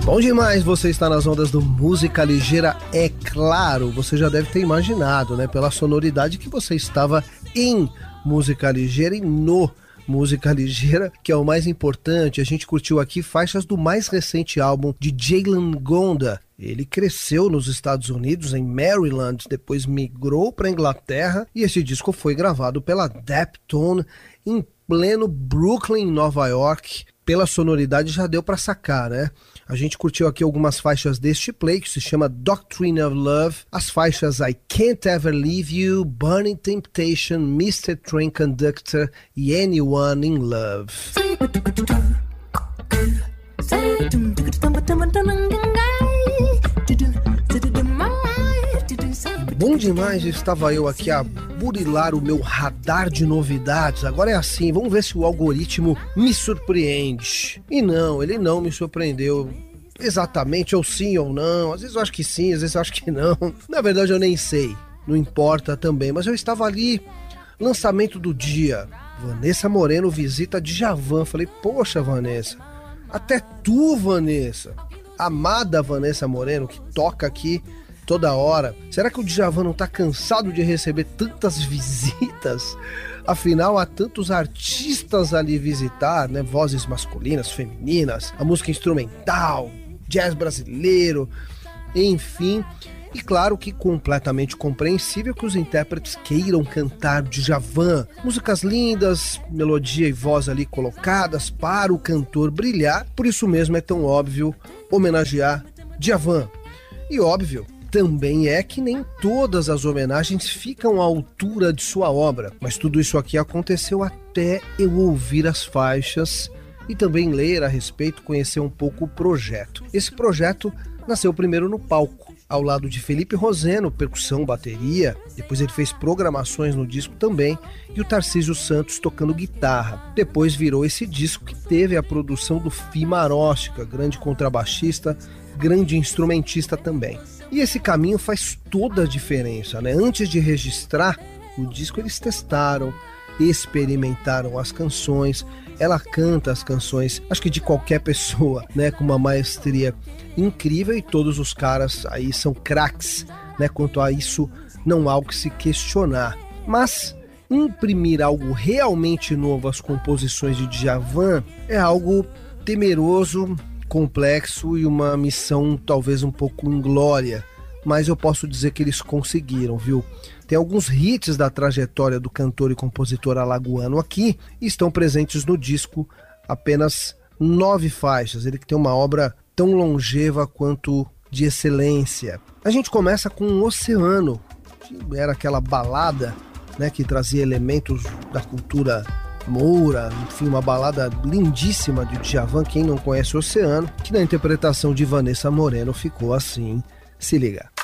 Bom demais, você está nas ondas do Música Ligeira, é claro, você já deve ter imaginado, né, pela sonoridade que você estava em Música Ligeira e no Música Ligeira, que é o mais importante. A gente curtiu aqui faixas do mais recente álbum de Jalen Gonda. Ele cresceu nos Estados Unidos, em Maryland, depois migrou para a Inglaterra e esse disco foi gravado pela Daptone em pleno Brooklyn, Nova York. Pela sonoridade já deu para sacar, né? A gente curtiu aqui algumas faixas deste play, que se chama Doctrine of Love, as faixas I Can't Ever Leave You, Burning Temptation, Mr. Train Conductor e Anyone in Love. Bom demais, estava eu aqui a burilar o meu radar de novidades. Agora é assim, vamos ver se o algoritmo me surpreende. E não, ele não me surpreendeu exatamente, ou sim ou não. Às vezes eu acho que sim, às vezes eu acho que não. Na verdade eu nem sei, não importa também. Mas eu estava ali, lançamento do dia, Vanessa Moreno visita Djavan. Falei, poxa Vanessa, até tu Vanessa, amada Vanessa Moreno, que toca aqui toda hora. Será que o Djavan não tá cansado de receber tantas visitas? Afinal, há tantos artistas ali visitar, né? Vozes masculinas, femininas, a música instrumental, jazz brasileiro, enfim. E claro que completamente compreensível que os intérpretes queiram cantar Djavan. Músicas lindas, melodia e voz ali colocadas para o cantor brilhar. Por isso mesmo é tão óbvio homenagear Djavan. E óbvio também é que nem todas as homenagens ficam à altura de sua obra, mas tudo isso aqui aconteceu até eu ouvir as faixas e também ler a respeito, conhecer um pouco o projeto. Esse projeto nasceu primeiro no palco, ao lado de Felipe Roseno, percussão, bateria, depois ele fez programações no disco também, e o Tarcísio Santos tocando guitarra. Depois virou esse disco que teve a produção do Fi Maróstica, grande contrabaixista, grande instrumentista também. E esse caminho faz toda a diferença, né? Antes de registrar o disco, eles testaram, experimentaram as canções. Ela canta as canções, acho que de qualquer pessoa, né? Com uma maestria incrível, e todos os caras aí são craques, né? Quanto a isso, não há o que se questionar. Mas imprimir algo realmente novo às composições de Djavan é algo temeroso, complexo e uma missão talvez um pouco inglória, mas eu posso dizer que eles conseguiram, viu? Tem alguns hits da trajetória do cantor e compositor alagoano aqui e estão presentes no disco, apenas 9 faixas, ele que tem uma obra tão longeva quanto de excelência. A gente começa com um Oceano, que era aquela balada, né, que trazia elementos da cultura moura, enfim, uma balada lindíssima de Djavan, quem não conhece o Oceano, que na interpretação de Vanessa Moreno ficou assim, se liga.